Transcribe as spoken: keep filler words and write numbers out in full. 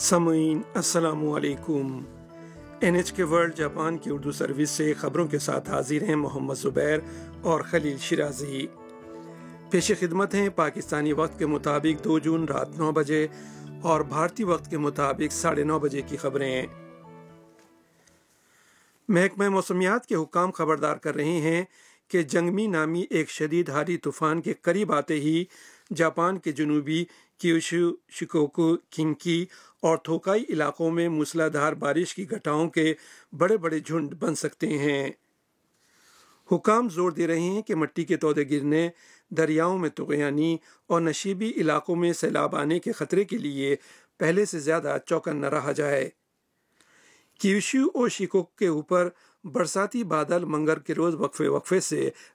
सामीन अस्सलामुअलैकुम। N H के वर्ल्ड जापान की उर्दू सर्विस से खबरों के साथ हाजिर हैं मोहम्मद ज़ुबैर और खलील शिराजी। पेश खिदमत हैं पाकिस्तानी वक्त के मुताबिक दो जून रात नौ बजे और भारतीय वक्त के मुताबिक साढ़े नौ बजे की खबरें। महकमा मौसमियात के हुक्काम खबरदार कर रहे हैं कि जंगमी नामी एक शदीद हारी तूफान के करीब आते ही जापान के जनूबी क्यूशू, शिकोकू, किंकी और थोकाई इलाकों में मूसलाधार बारिश की घटाओं के बड़े बड़े झुंड बन सकते हैं। हुकाम जोर दे रहे हैं कि मिट्टी के तौदे गिरने, दरियाओं में तुगयानी और नशीबी इलाकों में सैलाब आने के खतरे के लिए पहले से ज्यादा चौकन्ना रहा जाए। क्यूशू और शिकोकू के ऊपर बरसाती बादल मंगर के रोज वक्फे वक्फे से